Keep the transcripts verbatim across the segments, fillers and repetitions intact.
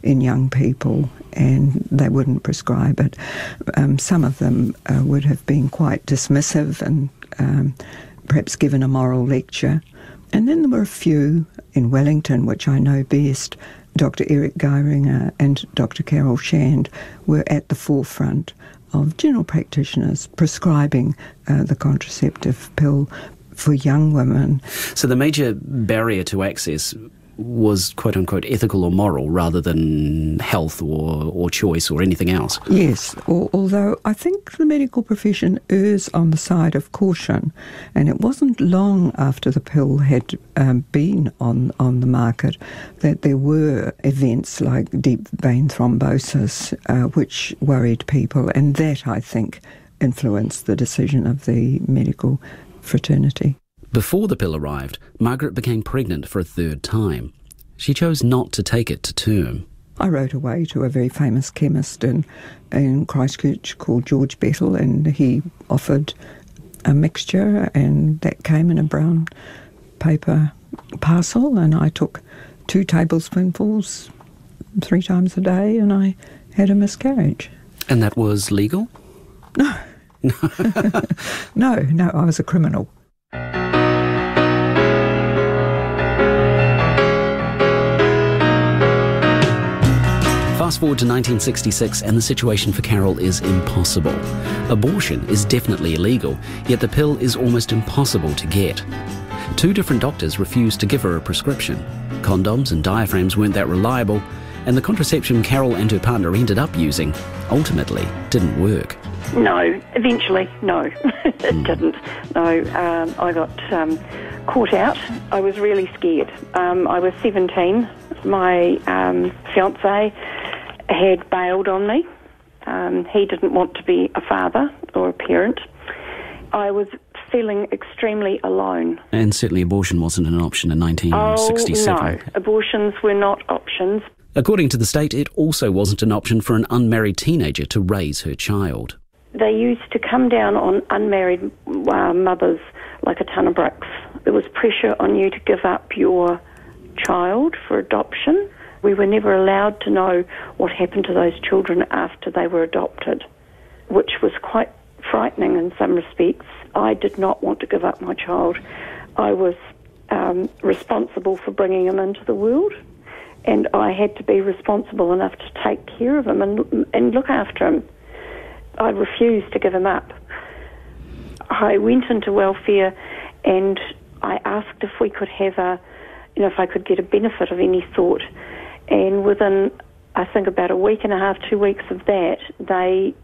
in young people, and they wouldn't prescribe it. Um, some of them uh, would have been quite dismissive and um, perhaps given a moral lecture. And then there were a few in Wellington, which I know best. Doctor Eric Geiringer and Doctor Carol Shand were at the forefront of general practitioners prescribing uh, the contraceptive pill for young women. So the major barrier to access was quote-unquote ethical or moral rather than health or, or choice or anything else. Yes, al- although I think the medical profession errs on the side of caution, and it wasn't long after the pill had um, been on, on the market that there were events like deep vein thrombosis, uh, which worried people, and that, I think, influenced the decision of the medical fraternity. Before the pill arrived, Margaret became pregnant for a third time. She chose not to take it to term. I wrote away to a very famous chemist in, in Christchurch called George Bettle, and he offered a mixture, and that came in a brown paper parcel, and I took two tablespoonfuls three times a day, and I had a miscarriage. And that was legal? No. no, no, I was a criminal. Fast forward to nineteen sixty-six and the situation for Carol is impossible. Abortion is definitely illegal, yet the pill is almost impossible to get. Two different doctors refused to give her a prescription. Condoms and diaphragms weren't that reliable, and the contraception Carol and her partner ended up using ultimately didn't work. No, eventually, no, it mm. didn't. No, um, I got um, caught out. I was really scared. Um, I was seventeen. My um, fiancé had bailed on me. Um, he didn't want to be a father or a parent. I was feeling extremely alone. And certainly abortion wasn't an option in nineteen sixty-seven. Oh, no. Abortions were not options. According to the state, it also wasn't an option for an unmarried teenager to raise her child. They used to come down on unmarried uh, mothers like a ton of bricks. There was pressure on you to give up your child for adoption. We were never allowed to know what happened to those children after they were adopted, which was quite frightening in some respects. I did not want to give up my child. I was um, responsible for bringing him into the world, and I had to be responsible enough to take care of him and, and look after him. I refused to give him up. I went into welfare and I asked if we could have a, you know, if I could get a benefit of any sort. And within, I think, about a week and a half, two weeks of that, they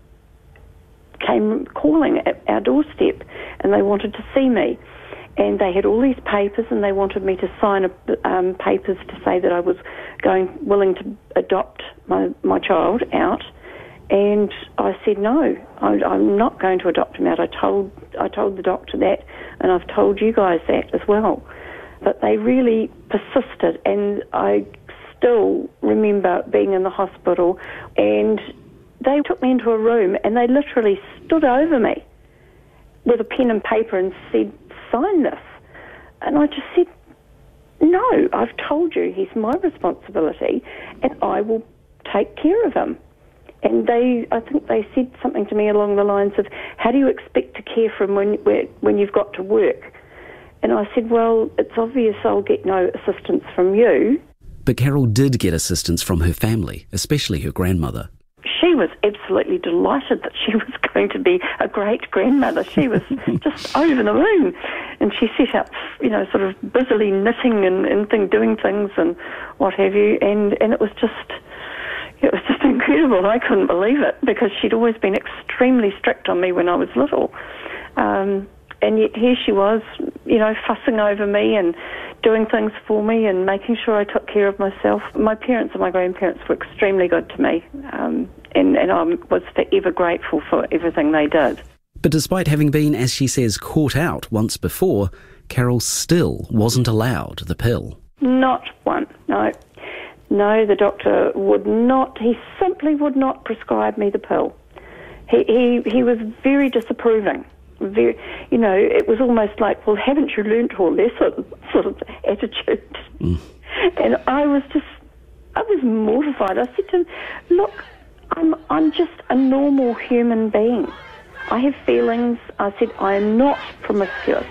came calling at our doorstep and they wanted to see me. And they had all these papers and they wanted me to sign a, um, papers to say that I was going willing to adopt my, my child out. And I said, no, I, I'm not going to adopt him out. I told I told the doctor that, and I've told you guys that as well. But they really persisted, and I still remember being in the hospital, and they took me into a room, and they literally stood over me with a pen and paper and said, sign this. And I just said, no, I've told you he's my responsibility, and I will take care of him. And they, I think they said something to me along the lines of, how do you expect to care for him when, when you've got to work? And I said, well, it's obvious I'll get no assistance from you. But Carol did get assistance from her family, especially her grandmother. She was absolutely delighted that she was going to be a great grandmother. She was just over the moon. And she set up, you know, sort of busily knitting and, and thing, doing things and what have you. And, and it was just... It was just incredible. I couldn't believe it because she'd always been extremely strict on me when I was little. Um, and yet here she was, you know, fussing over me and doing things for me and making sure I took care of myself. My parents and my grandparents were extremely good to me, um, and, and I was forever grateful for everything they did. But despite having been, as she says, caught out once before, Carol still wasn't allowed the pill. Not one, no. No, the doctor would not, he simply would not prescribe me the pill. He he, he was very disapproving. Very, you know, it was almost like, well, haven't you learnt your lesson sort of attitude. Mm. And I was just I was mortified. I said to him, look, I'm, I'm just a normal human being. I have feelings. I said, I am not promiscuous.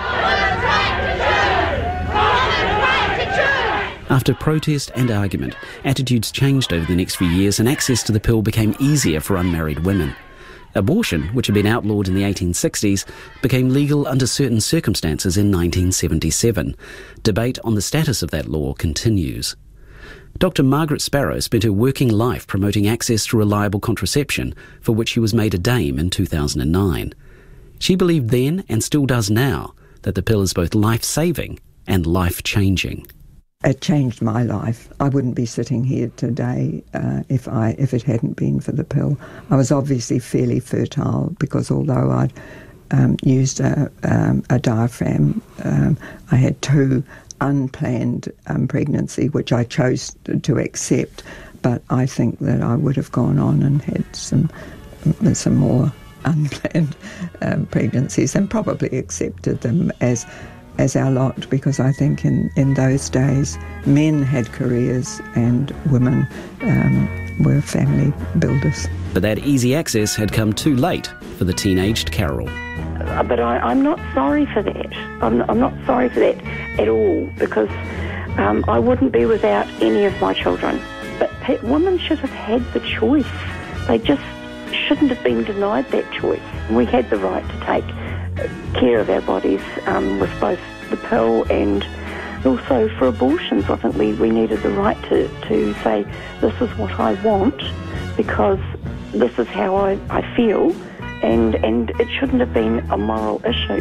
After protest and argument, attitudes changed over the next few years and access to the pill became easier for unmarried women. Abortion, which had been outlawed in the eighteen sixties, became legal under certain circumstances in nineteen seventy-seven. Debate on the status of that law continues. Doctor Margaret Sparrow spent her working life promoting access to reliable contraception, for which she was made a dame in two thousand nine. She believed then, and still does now, that the pill is both life-saving and life-changing. It changed my life. I wouldn't be sitting here today uh, if I if it hadn't been for the pill. I was obviously fairly fertile because although I'd um, used a, um, a diaphragm, um, I had two unplanned um, pregnancy, which I chose to, to accept. But I think that I would have gone on and had some some more unplanned um, pregnancies and probably accepted them as as our lot, because I think in, in those days men had careers and women um, were family builders. But that easy access had come too late for the teenaged Carol. But I, I'm not sorry for that. I'm, I'm not sorry for that at all, because um, I wouldn't be without any of my children. But pe- women should have had the choice. They just shouldn't have been denied that choice. We had the right to take care of our bodies um, with both the pill and also for abortions. I think we, we needed the right to, to say, this is what I want because this is how I, I feel, and, and it shouldn't have been a moral issue.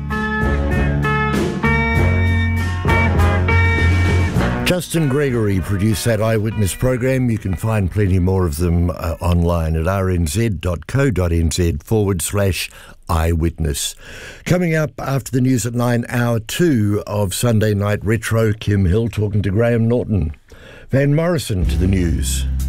Justin Gregory produced that Eyewitness program. You can find plenty more of them uh, online at rnz.co.nz forward slash eyewitness. Coming up after the news at nine, hour two of Sunday Night Retro, Kim Hill talking to Graham Norton. Van Morrison to the news.